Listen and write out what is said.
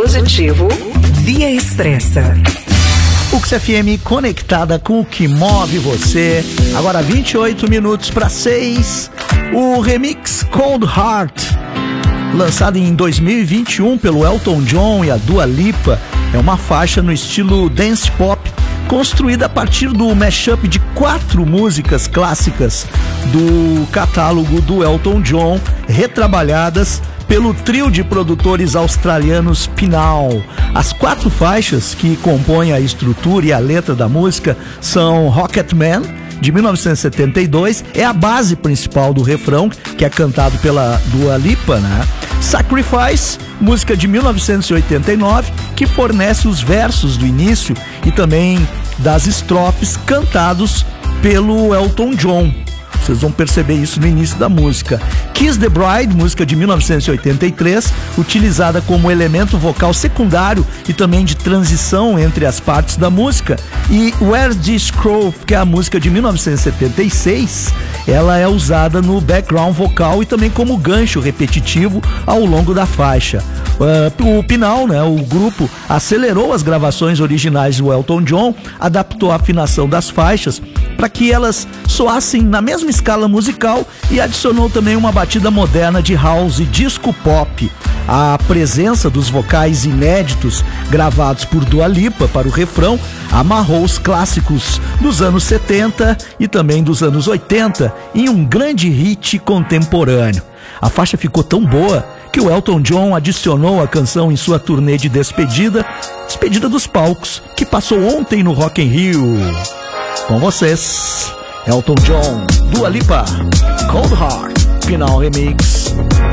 positivo, Via Expressa. Ux FM conectada com o que move você. Agora 28 minutos para 6. O remix Cold Heart, lançado em 2021 pelo Elton John e a Dua Lipa, é uma faixa no estilo dance pop, construída a partir do mashup de 4 músicas clássicas do catálogo do Elton John, retrabalhadas pelo trio de produtores australianos Pinal. As 4 faixas que compõem a estrutura e a letra da música são Rocketman, de 1972, é a base principal do refrão, que é cantado pela Dua Lipa, né? Sacrifice, música de 1989, que fornece os versos do início e também das estrofes cantados pelo Elton John. Vocês vão perceber isso no início da música. Kiss the Bride, música de 1983, utilizada como elemento vocal secundário e também de transição entre as partes da música. E Where's This Crow, que é a música de 1976, ela é usada no background vocal e também como gancho repetitivo ao longo da faixa. O Pinal, né, o grupo, acelerou as gravações originais do Elton John, adaptou a afinação das faixas para que elas soassem na mesma escala musical e adicionou também uma batida moderna de house e disco pop. A presença dos vocais inéditos gravados por Dua Lipa para o refrão amarrou os clássicos dos anos 70 e também dos anos 80 em um grande hit contemporâneo. A faixa ficou tão boa que o Elton John adicionou a canção em sua turnê de despedida dos palcos, que passou ontem no Rock in Rio. Com vocês, Elton John, Dua Lipa, Cold Heart, Pinal Remix.